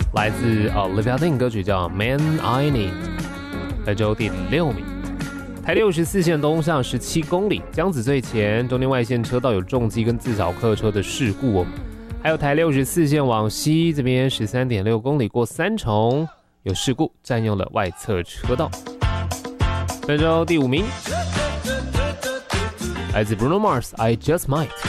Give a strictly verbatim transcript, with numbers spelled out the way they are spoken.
来自 Olivia Dean 歌曲叫 Man I Need， 本周第六名。台六十四线东上十七公里，江子最前，中间外线车道有重机跟自小客车的事故哦。还有台六十四线往西这边十三点六公里过三重，有事故占用了外侧车道。本周第五名，来自 Bruno Mars I Just Might。